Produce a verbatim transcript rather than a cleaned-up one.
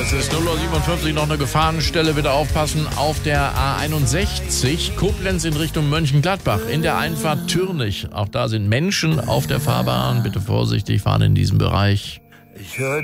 Es ist null Uhr siebenundfünfzig, noch eine Gefahrenstelle. Bitte aufpassen auf der A einundsechzig, Koblenz in Richtung Mönchengladbach. In der Einfahrt Türnich. Auch da sind Menschen auf der Fahrbahn. Bitte vorsichtig fahren in diesem Bereich. Ich hör